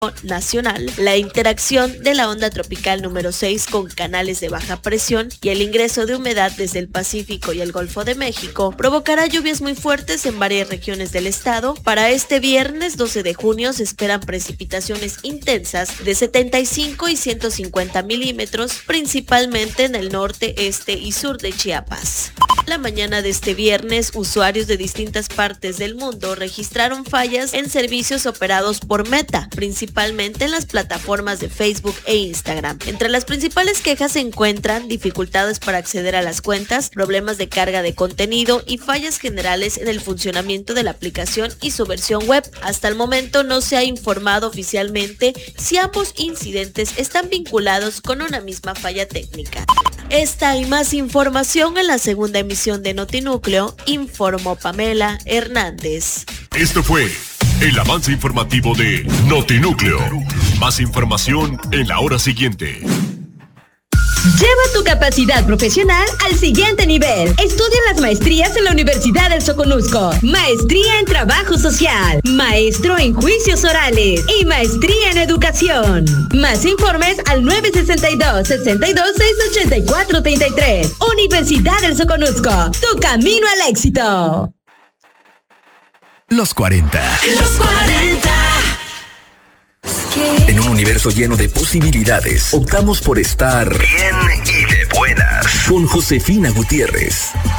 nacional, la interacción de la onda tropical número 6 con canales de baja presión y el ingreso de humedad desde el Pacífico y el Golfo de México provocará lluvias muy fuertes en varias regiones del estado. Para este viernes 12 de junio se esperan precipitaciones intensas de 75 y 150 milímetros, principalmente en el norte, este y sur de Chiapas. La mañana de este viernes, usuarios de distintas partes del mundo registraron fallas en servicios operados por Meta, principalmente en las plataformas de Facebook e Instagram. Entre las principales quejas se encuentran dificultades para acceder a las cuentas, problemas de carga de contenido y fallas generales en el funcionamiento de la aplicación y su versión web. Hasta el momento no se ha informado oficialmente si ambos incidentes están vinculados con una misma falla técnica. Esta y más información en la segunda emisión de Notinúcleo, informó Pamela Hernández. Esto fue el avance informativo de Notinúcleo. Más información en la hora siguiente. Lleva tu capacidad profesional al siguiente nivel. Estudia las maestrías en la Universidad del Soconusco. Maestría en Trabajo Social, Maestro en Juicios Orales y Maestría en Educación. Más informes al 962-62-684-33. Universidad del Soconusco, tu camino al éxito. Los 40. Los 40. En un universo lleno de posibilidades, optamos por estar bien y de buenas. Con Josefina Gutiérrez.